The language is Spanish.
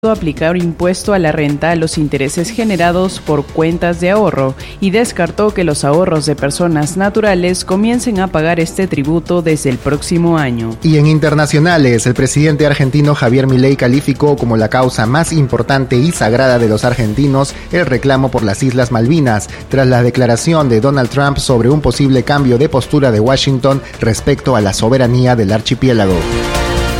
aplicar impuesto a la renta a los intereses generados por cuentas de ahorro y descartó que los ahorros de personas naturales comiencen a pagar este tributo desde el próximo año. Y en internacionales, el presidente argentino Javier Milei calificó como la causa más importante y sagrada de los argentinos el reclamo por las Islas Malvinas, tras la declaración de Donald Trump sobre un posible cambio de postura de Washington respecto a la soberanía del archipiélago.